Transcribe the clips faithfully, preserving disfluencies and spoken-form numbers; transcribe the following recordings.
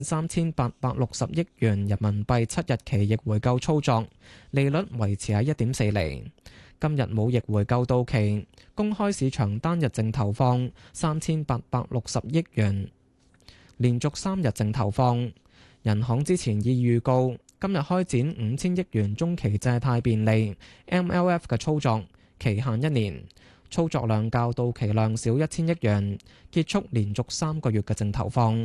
三千八百六十億元人民幣七日期逆回購操作，利率維持喺一點四厘。今日冇逆回購到期，公開市場單日淨投放三千八百六十億元，連續三日淨投放。人行之前已預告，今日開展五千億元中期借貸便利 M L F 嘅操作，期限一年，操作量較到期量少一千億元，結束連續三個月嘅淨投放。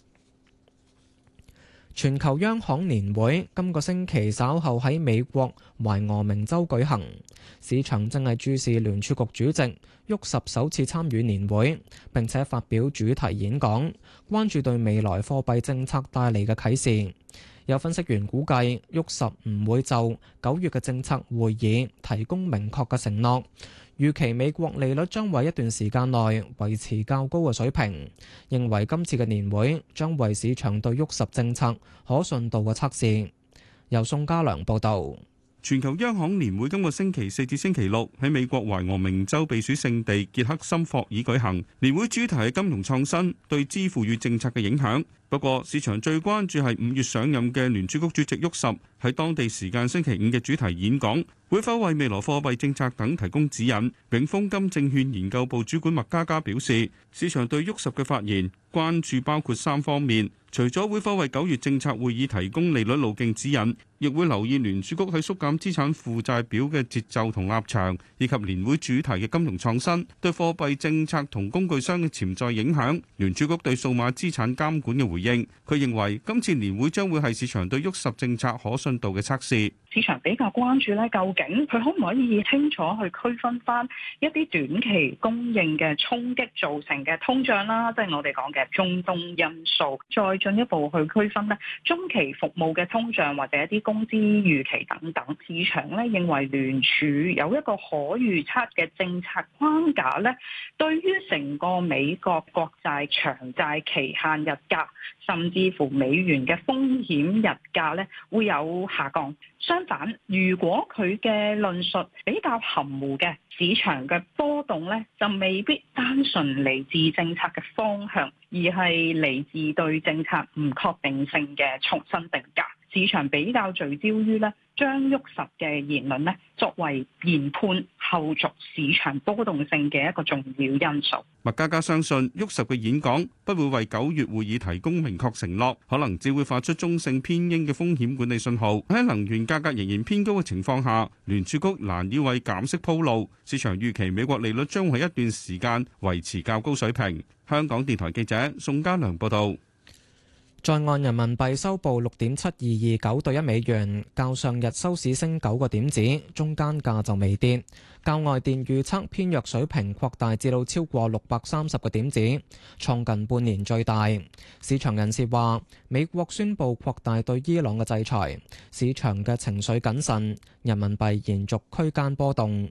全球央行年會今個星期稍後喺美國懷俄明州舉行，市場正係注視聯儲局主席沃什首次參與年會，並且發表主題演講，關注對未來貨幣政策帶嚟嘅啟示。有分析員估計，沃什唔會就九月嘅政策會議提供明確嘅承諾，預期美國利率將會一段時間內維持較高嘅水平。認為今次嘅年會將為市場對沃什政策可信度嘅測試。由宋家良報導。 全球央行年會今個星期四至星期六喺美國懷俄明州避暑勝地傑克森霍爾舉行。年會主題係金融創新對支付與政策嘅影響。不過，市場最關注係五月上任嘅聯儲局主席沃什喺當地時間星期五嘅主題演講，會否為未來貨幣政策等提供指引。永豐金證券研究部主管麥嘉嘉表示，市場對沃什嘅發言關注包括三方面，除咗會否為九月政策會議提供利率路徑指引，亦會留意聯儲局喺縮減資產負債表嘅節奏同立場，以及年會主題嘅金融創新對貨幣政策同工具箱嘅潛在影響。聯儲局對數碼資產監管嘅回應，佢認為今次年會將會係市場對沃什政策可信度嘅測試。 市場比較關注咧，究竟佢可唔可以清楚去區分翻一啲短期供應嘅衝擊造成嘅通脹啦，即係我哋講嘅中東因素，再進一步去區分咧中期服務嘅通脹或者一啲工資預期等等。市場咧認為聯儲有一個可預測嘅政策框架咧，對於成個美國國債長債期限日價，甚至乎美元嘅風險日價咧會有下降。相反，如果佢嘅論述比較含糊嘅，市場嘅波動咧就未必單純嚟自政策嘅方向，而係嚟自對政策唔確定性嘅重新定價。市場比較聚焦於咧，將沃什嘅言論咧作為研判後續市場波動性嘅一個重要因素。 麥嘉嘉相信沃什嘅演講不會為九月會議提供明確承諾，可能只會發出中性偏鷹嘅風險管理信號。喺能源價格仍然偏高嘅情況下，聯儲局難以為減息鋪路。市場預期美國利率將會喺一段時間維持較高水平。香港電台記者宋家良報道。 在岸人民幣收報六點七二二九對一美元，較上日收市升九個點子，中間價就微跌。較外電預測偏弱水平擴大至到超過六百三十個點子，創近半年最大。市場人士話，美國宣布擴大對伊朗嘅制裁，市場嘅情緒謹慎，人民幣延續區間波動。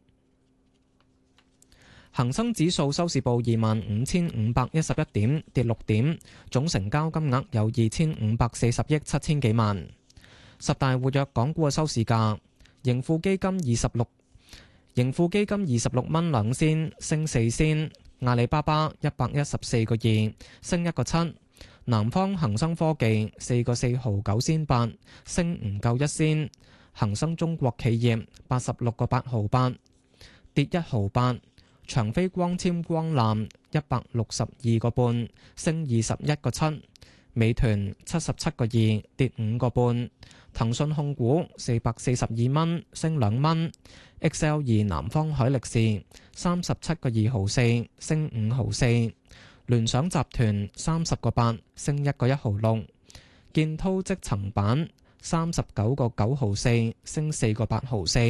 恒生指數收市報二萬五千五百一十一點，跌六點，總成交金額有二千五百四十億七千幾萬。十大活躍港股嘅收市價，盈富基金二十六，盈富基金二十六蚊兩仙，升四仙。阿里巴巴一百一十四個二，升一個七。南方恒生科技四個四毫九仙八，升唔夠一仙。恒生中國企業八十六個八毫八，跌一毫八。長飛光纖光纜一百六十二個半，升二十一個七。美團七十七個二，跌五個半。騰訊控股四百四十二蚊，升兩蚊。X L 二南方海力士三十七個二毫四，升五毫四。聯想集團三十個八，升一個一毫六。建滔積層板三十九個九毫四，升四個八毫四。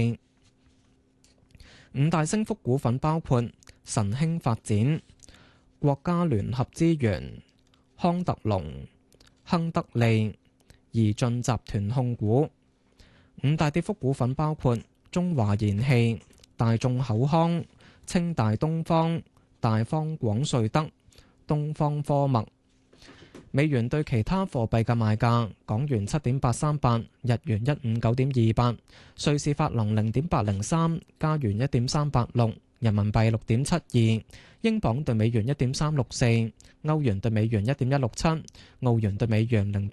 五大升幅股份包括神興發展、國家聯合資源、康特隆、亨德利、宜進集團控股。五大跌幅股份包括中華燃氣、大眾口腔、清大東方、大方廣瑞德、東方科墨。美元對其他貨幣嘅賣價：港元七點八三八，日元一五九點二八，瑞士法郎零點八零三，加元一點三八六， 人民幣六點七二，英鎊對美元一點三六四，歐元對美元一點一六七，澳元對美元零